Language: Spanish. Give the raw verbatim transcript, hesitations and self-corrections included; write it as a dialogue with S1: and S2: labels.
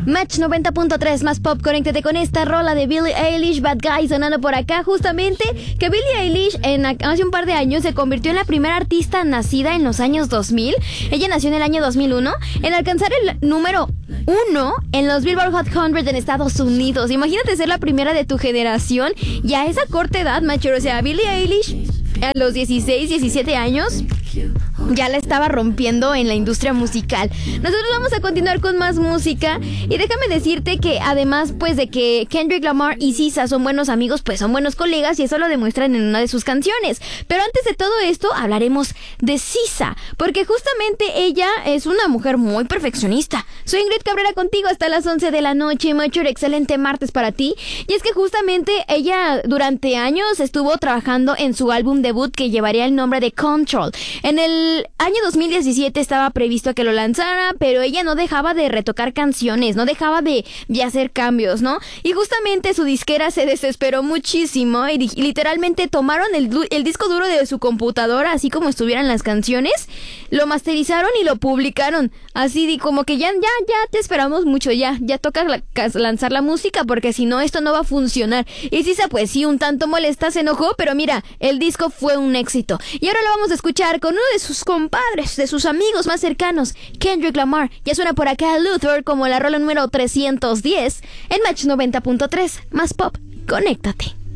S1: Match noventa punto tres más pop, conéctate con esta rola de Billie Eilish, Bad Guy, sonando por acá. Justamente que Billie Eilish en, hace un par de años se convirtió en la primera artista nacida en los años dos mil. Ella nació en el año dos mil uno en alcanzar el número uno en los Billboard Hot cien en Estados Unidos. Imagínate ser la primera de tu generación y a esa corta edad, macho. O sea, Billie Eilish a los dieciséis, diecisiete años ya la estaba rompiendo en la industria musical. Nosotros vamos a continuar con más música y déjame decirte que además pues de que Kendrick Lamar y S Z A son buenos amigos, pues son buenos colegas y eso lo demuestran en una de sus canciones. Pero antes de todo esto hablaremos de S Z A, porque justamente ella es una mujer muy perfeccionista. Soy Ingrid Cabrera contigo hasta las once de la noche, macho, excelente martes para ti. Y es que justamente ella durante años estuvo trabajando en su álbum debut que llevaría el nombre de Control. En el año dos mil diecisiete estaba previsto que lo lanzara, pero ella no dejaba de retocar canciones, no dejaba de, de hacer cambios, ¿no? Y justamente su disquera se desesperó muchísimo y literalmente tomaron el, el disco duro de su computadora, así como estuvieran las canciones, lo masterizaron y lo publicaron. Así de como que ya, ya, ya te esperamos mucho, ya, ya toca la, lanzar la música porque si no esto no va a funcionar. Y S Z A pues sí, un tanto molesta, se enojó, pero mira, el disco fue un éxito. Y ahora lo vamos a escuchar con uno de sus compadres, de sus amigos más cercanos, Kendrick Lamar. Ya suena por acá Luther como la rola número trescientos diez en Match noventa punto tres, más pop, conéctate.